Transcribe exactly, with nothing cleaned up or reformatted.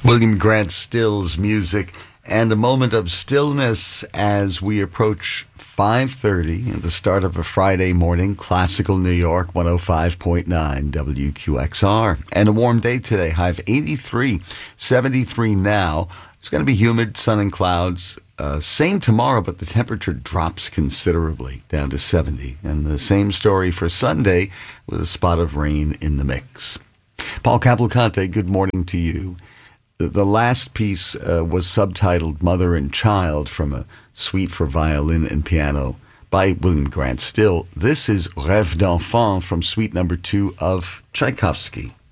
William Grant Still's music, and a moment of stillness as we approach five thirty at the start of a Friday morning. Classical New York, one oh five point nine W Q X R. And a warm day today, high of eighty-three, seventy-three now. It's going to be humid, sun and clouds. Uh, same tomorrow, but the temperature drops considerably, down to seventy. And the same story for Sunday, with a spot of rain in the mix. Paul Cavalcante, good morning to you. The last piece uh, was subtitled Mother and Child, from a suite for violin and piano by William Grant Still. This is Rêve d'enfant from suite number two of Tchaikovsky.